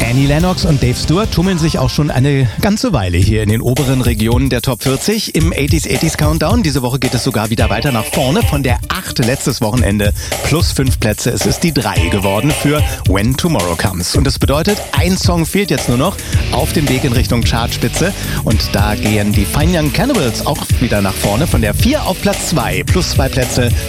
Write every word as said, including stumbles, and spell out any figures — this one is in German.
Annie Lennox und Dave Stewart tummeln sich auch schon eine ganze Weile hier in den oberen Regionen der Top vierzig im achtziger achtziger Countdown. Diese Woche geht es sogar wieder weiter nach vorne. Von der acht letztes Wochenende plus fünf Plätze. Es ist die drei geworden für When Tomorrow Comes. Und das bedeutet, ein Song fehlt jetzt nur noch auf dem Weg in Richtung Chartspitze. Und da gehen die Fine Young Cannibals auch wieder nach vorne. Von der vier auf Platz zwei plus zwei Plätze